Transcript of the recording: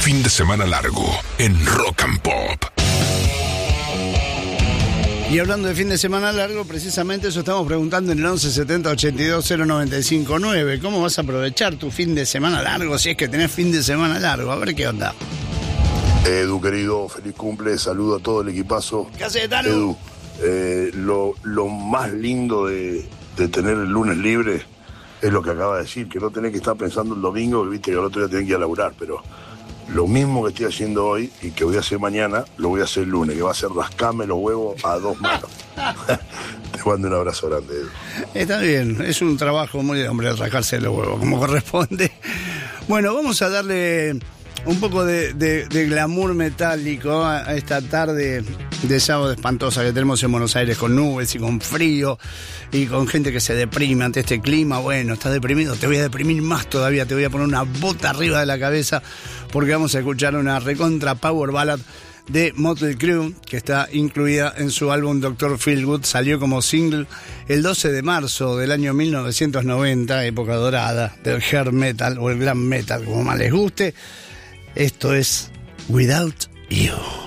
fin de semana largo en Rock and Pop. Y hablando de fin de semana largo, precisamente eso estamos preguntando en el 1170 82 0959. ¿Cómo vas a aprovechar tu fin de semana largo si es que tenés fin de semana largo? A ver qué onda. Edu, querido, feliz cumple, saludo a todo el equipazo. ¿Qué haces, Tano? Edu, lo más lindo de tener el lunes libre es lo que acaba de decir, que no tenés que estar pensando el domingo, que viste que al otro día tenés que ir a laburar, pero lo mismo que estoy haciendo hoy y que voy a hacer mañana, lo voy a hacer el lunes, que va a ser rascarme los huevos a dos manos. Te mando un abrazo grande, Edu. Está bien, es un trabajo muy de hombre rascarse los huevos, como corresponde. Bueno, vamos a darle un poco de glamour metálico a esta tarde de sábado espantosa que tenemos en Buenos Aires, con nubes y con frío y con gente que se deprime ante este clima. Bueno, estás deprimido, te voy a deprimir más todavía, te voy a poner una bota arriba de la cabeza porque vamos a escuchar una recontra power ballad de Motley Crue, que está incluida en su álbum Dr. Feelgood. Salió como single el 12 de marzo del año 1990, época dorada del hair metal o el glam metal, como más les guste. Esto es Without You.